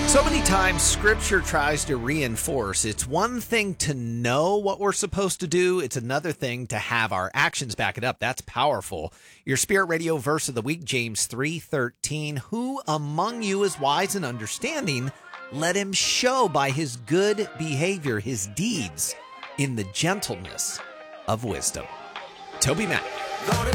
So many times Scripture tries to reinforce it's one thing to know what we're supposed to do. It's another thing to have our actions back it up. That's powerful. Your Spirit Radio verse of the week, James 3:13. Who among you is wise and understanding? Let him show by his good behavior, his deeds, in the gentleness of wisdom. Toby Mac.